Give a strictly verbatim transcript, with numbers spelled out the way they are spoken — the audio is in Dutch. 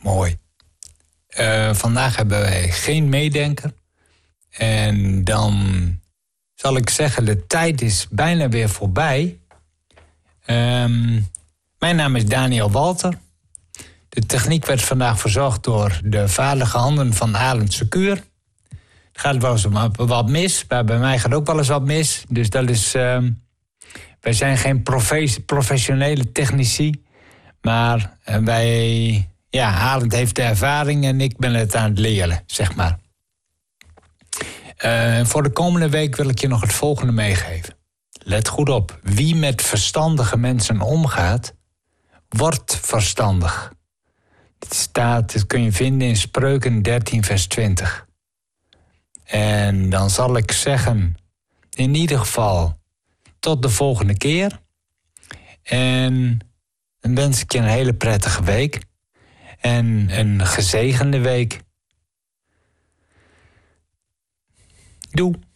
Mooi. Uh, vandaag hebben wij geen meedenker. En dan zal ik zeggen, de tijd is bijna weer voorbij. Um, mijn naam is Daniel Walter. De techniek werd vandaag verzorgd door de vaardige handen van Arend Secuur. Het gaat wel eens wat mis, maar bij mij gaat ook wel eens wat mis. Dus dat is... Um, wij zijn geen profe- professionele technici. Maar uh, wij... Ja, Arend heeft de ervaring en ik ben het aan het leren, zeg maar. Uh, voor de komende week wil ik je nog het volgende meegeven. Let goed op. Wie met verstandige mensen omgaat, wordt verstandig. Dit staat, dit kun je vinden in Spreuken dertien vers twintig. En dan zal ik zeggen, in ieder geval, tot de volgende keer. En dan wens ik je een hele prettige week. En een gezegende week. Doei.